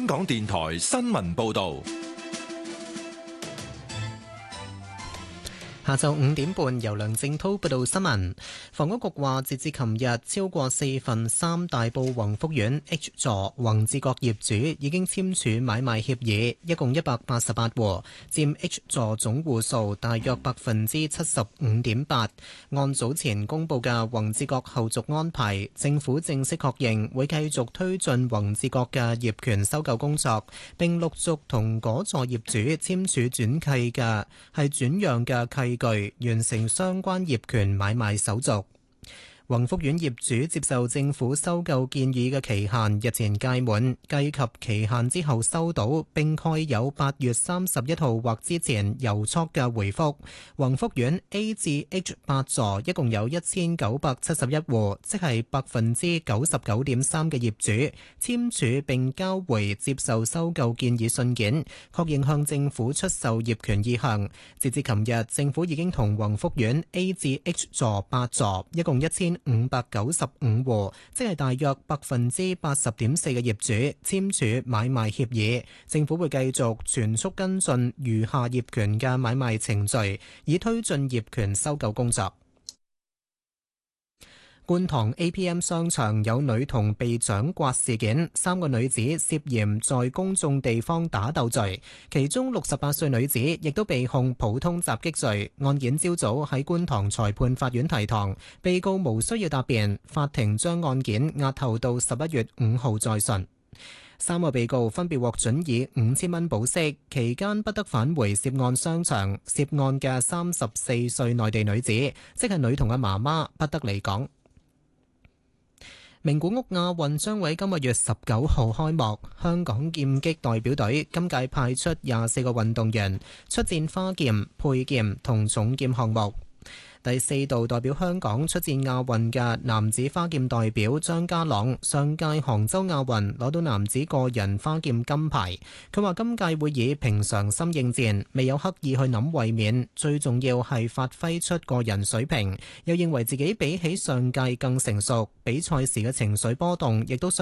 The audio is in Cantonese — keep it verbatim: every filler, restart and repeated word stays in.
香港電台新聞報道。 下晝五點半，由梁正滔報道新聞。房屋局話，截至琴日，超過四分三大埔宏福苑 H 座宏志閣業主已經簽署買賣協議，一共一百八十八戶，佔 H 座總戶數大約百分之七十五點八。按早前公佈嘅宏志閣後續安排，政府正式確認會繼續推進宏志閣嘅業權收購工作，並陸續同嗰座業主簽署轉契嘅係轉讓嘅契據，完成相關業權買賣手續。宏福苑業主接受政府收購建議嘅期限日前屆滿，計及期限之後收到並蓋有八月三十一號或之前郵戳嘅回覆。宏福苑 A 至 H 八座一共有一千九百七十一戶，即係百分之九十九點三嘅業主簽署並交回接受收購建議信件，確認向政府出售業權意向。截至琴日，政府已經同宏福苑 A 至 H 座八座一共一千五百九十五戶，即係大約百分之八十點四嘅業主簽署買賣協議。政府會繼續全速跟進餘下業權嘅買賣程序，以推進業權收購工作。觀塘 A P M 商場有女童被掌摑事件，三個女子涉嫌在公眾地方打鬥罪，其中六十八歲女子亦都被控普通襲擊罪。案件朝早喺觀塘裁判法院提堂，被告無需要答辯，法庭將案件押後到十一月五號再訊。三個被告分別獲准以五千蚊保釋，期間不得返回涉案商場。涉案嘅三十四歲內地女子，即係女童嘅媽媽，不得離港。名古屋亞運將喺今個月十九號開幕，香港劍擊代表隊今屆派出廿四個運動員出戰花劍、佩劍同重劍項目。第四度代表香港出戰亞運嘅男子花劍代表張家朗，上屆杭州亞運攞到男子個人花劍金牌。佢話今屆會以平常心應戰，未有刻意去諗衛冕，最重要係發揮出個人水平。又認為自己比起上屆更成熟，比賽時嘅情緒波動亦都相